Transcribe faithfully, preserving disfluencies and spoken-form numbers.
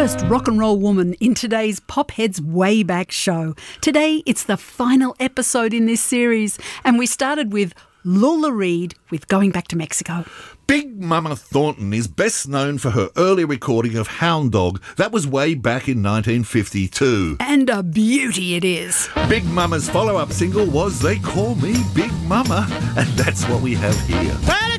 first rock and roll woman in today's Pop Heads Way Back show. Today, it's the final episode in this series, and we started with Lula Reed with Going Back to Mexico. Big Mama Thornton is best known for her early recording of Hound Dog. That was way back in nineteen fifty-two. And a beauty it is. Big Mama's follow-up single was They Call Me Big Mama, and that's what we have here. Well,